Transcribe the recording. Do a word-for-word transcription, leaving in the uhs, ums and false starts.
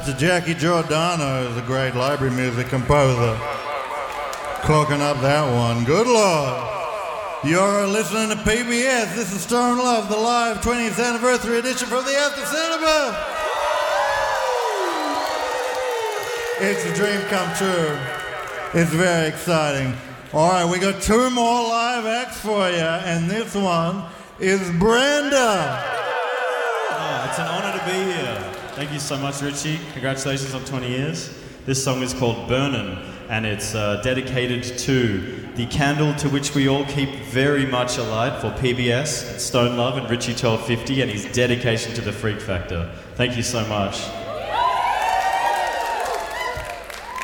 To Jackie Giordano is a great library music composer. Cooking up that one. Good Lord. You're listening to P B S. This is Stone Love, the live twentieth anniversary edition from the After Cinema. It's a dream come true. It's very exciting. All right, we got two more live acts for you, and this one is Brenda. Oh, it's an honor to be here. Thank you so much, Richie. Congratulations on twenty years. This song is called Burnin', and it's uh, dedicated to the candle to which we all keep very much alight for P B S, Stone Love, and Richie twelve fifty, and his dedication to the Freak Factor. Thank you so much.